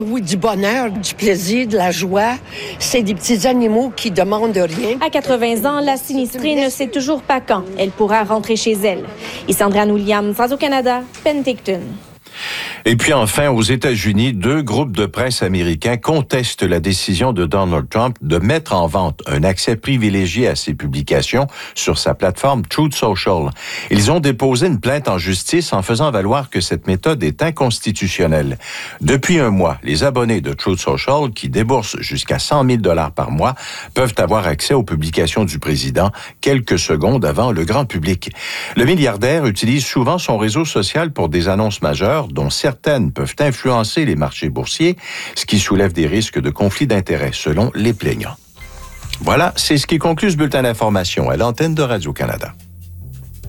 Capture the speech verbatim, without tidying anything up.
Oui, du bonheur, du plaisir, de la joie. C'est des petits animaux qui demandent rien. À quatre-vingts ans, la sinistrée ne sait toujours pas quand elle pourra rentrer chez elle. Et Sandra Williams, Radio-Canada, Penticton. Et puis enfin, aux États-Unis, deux groupes de presse américains contestent la décision de Donald Trump de mettre en vente un accès privilégié à ses publications sur sa plateforme Truth Social. Ils ont déposé une plainte en justice en faisant valoir que cette méthode est inconstitutionnelle. Depuis un mois, les abonnés de Truth Social, qui déboursent jusqu'à cent mille dollars par mois, peuvent avoir accès aux publications du président quelques secondes avant le grand public. Le milliardaire utilise souvent son réseau social pour des annonces majeures, dont certaines peuvent influencer les marchés boursiers, ce qui soulève des risques de conflit d'intérêts, selon les plaignants. Voilà, c'est ce qui conclut ce bulletin d'information à l'antenne de Radio-Canada.